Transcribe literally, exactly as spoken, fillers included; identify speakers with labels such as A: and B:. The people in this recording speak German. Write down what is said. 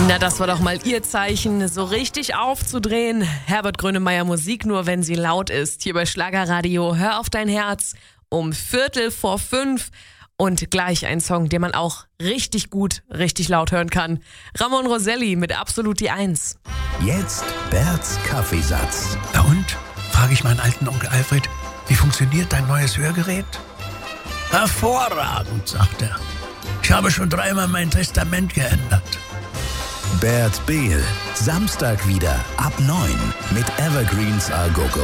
A: Na, das war doch mal Ihr Zeichen, so richtig aufzudrehen. Herbert Grönemeyer Musik nur, wenn sie laut ist. Hier bei Schlagerradio, hör auf dein Herz um Viertel vor fünf. Und gleich ein Song, den man auch richtig gut, richtig laut hören kann. Ramon Roselli mit Absolut die Eins.
B: Jetzt Berts Kaffeesatz.
C: Na und? Frage ich meinen alten Onkel Alfred, wie funktioniert dein neues Hörgerät? Hervorragend, sagt er. Ich habe schon dreimal mein Testament geändert.
B: Bert Behl, Samstag wieder ab neun mit Evergreens A Go Go.